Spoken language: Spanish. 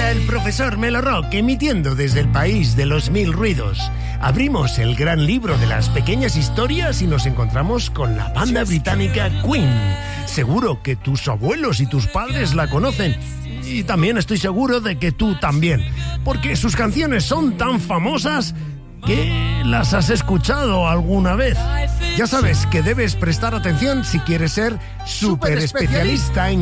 habla el profesor Melo Rock, emitiendo desde el país de los mil ruidos. Abrimos el gran libro de las pequeñas historias y nos encontramos con la banda británica Queen. Seguro que tus abuelos y tus padres la conocen. Y también estoy seguro de que tú también, porque sus canciones son tan famosas que las has escuchado alguna vez. Ya sabes que debes prestar atención si quieres ser súper especialista en